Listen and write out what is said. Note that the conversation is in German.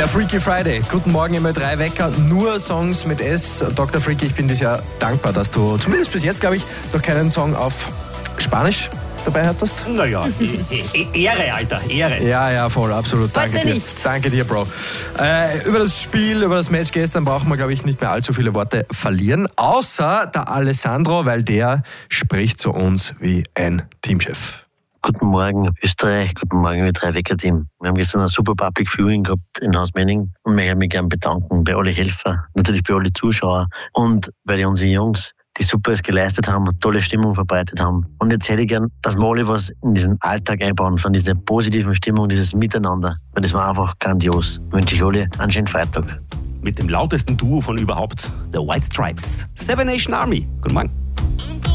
Der Freaky Friday. Guten Morgen, immer 3 Wecker. Nur Songs mit S. Dr. Freaky, ich bin dir sehr dankbar, dass du zumindest bis jetzt, glaube ich, noch keinen Song auf Spanisch dabei hattest. Naja, Ehre, Alter, Ehre. Ja, voll, absolut. Danke Heute dir. nicht. Danke dir, Bro. Über das Spiel, über das Match gestern brauchen wir, glaube ich, nicht mehr allzu viele Worte verlieren. Außer der Alessandro, weil der spricht zu uns wie ein Teamchef. Guten Morgen Österreich, guten Morgen mit 3 Wecker-Team. Wir haben gestern ein super Public Viewing gehabt in Haus Menning und ich möchte mich gerne bedanken bei allen Helfern, natürlich bei allen Zuschauern und bei unseren Jungs, die Superes geleistet haben und tolle Stimmung verbreitet haben. Und jetzt hätte ich gern, dass wir alle was in diesen Alltag einbauen, von dieser positiven Stimmung, dieses Miteinander. Weil das war einfach grandios. Ich wünsche ich alle einen schönen Freitag. Mit dem lautesten Duo von überhaupt, The White Stripes. Seven Nation Army. Guten Morgen.